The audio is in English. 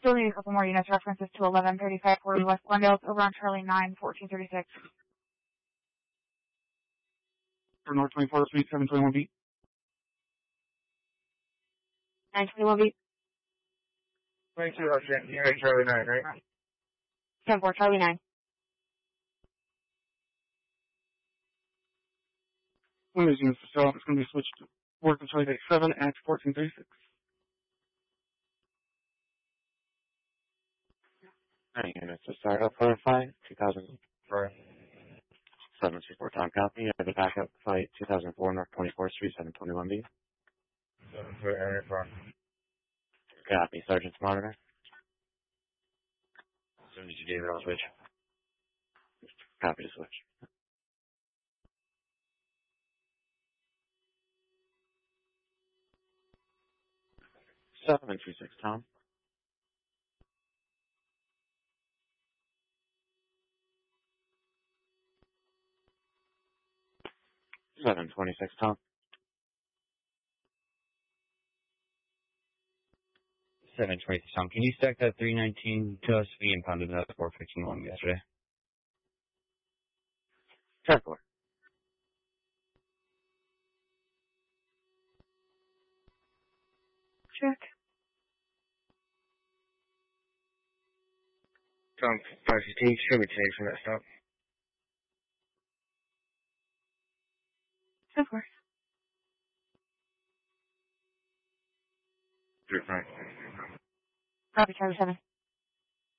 Still need a couple more units. References to 1135 40 West Glendale. Over on Charlie 9, 1436. For North 24th Street, 721 beat. 921 beat. 22, you're at Charlie 9, right? 10-4, Charlie 9. One of these units to sell off is going to be switched to work on Charlie 7 at 1436. 9 units to start up for a fight, 2004. 734 Tom copy. You have a backup fight, 2004 North 24th Street, 721B. 7 area front. Copy, Sergeant's monitor. As soon as you gave it, I'll switch. Copy to switch. 726 Tom. 726 Tom. 726 Tom. Can you stack that 319 to us? We impounded that 451 yesterday. 10-4. Check. Tom 515, show me today from that stop. Of course. You're fine. Copy, Charlie 7.